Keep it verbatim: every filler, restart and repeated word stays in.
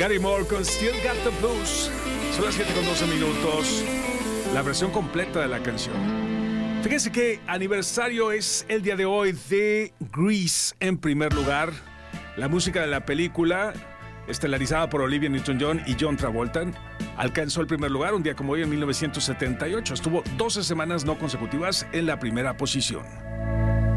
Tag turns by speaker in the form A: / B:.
A: Gary Moore con Still Got the Blues. Son las siete con doce minutos. La versión completa de la canción. Fíjense que aniversario es el día de hoy de Grease en primer lugar. La música de la película, estelarizada por Olivia Newton-John y John Travolta, alcanzó el primer lugar un día como hoy en mil novecientos setenta y ocho. Estuvo doce semanas no consecutivas en la primera posición.